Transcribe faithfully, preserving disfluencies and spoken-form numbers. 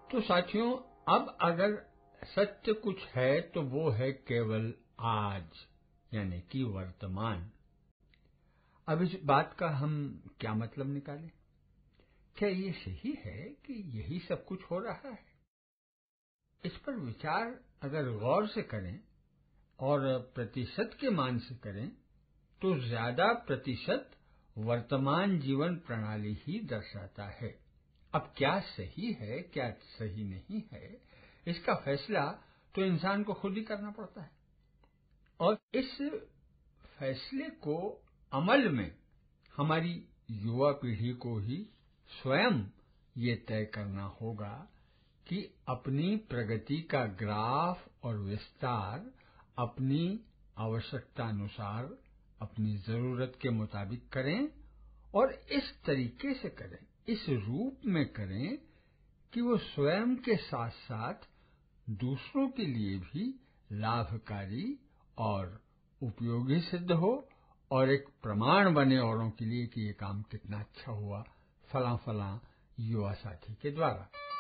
तो साथियों, अब अगर सत्य कुछ है तो वो है केवल आज, यानी कि वर्तमान। अब इस बात का हम क्या मतलब निकालें? क्या ये सही है कि यही सब कुछ हो रहा है? इस पर विचार अगर गौर से करें और प्रतिशत के मान से करें तो ज्यादा प्रतिशत वर्तमान जीवन प्रणाली ही दर्शाता है। अब क्या सही है क्या सही नहीं है, इसका फैसला तो इंसान को खुद ही करना पड़ता है, और इस फैसले को अमल में हमारी युवा पीढ़ी को ही स्वयं ये तय करना होगा कि अपनी प्रगति का ग्राफ और विस्तार अपनी आवश्यकता अनुसार अपनी जरूरत के मुताबिक करें, और इस तरीके से करें, इस रूप में करें कि वो स्वयं के साथ साथ दूसरों के लिए भी लाभकारी और उपयोगी सिद्ध हो, और एक प्रमाण बने औरों के लिए कि ये काम कितना अच्छा हुआ फला फला युवा साथी के द्वारा।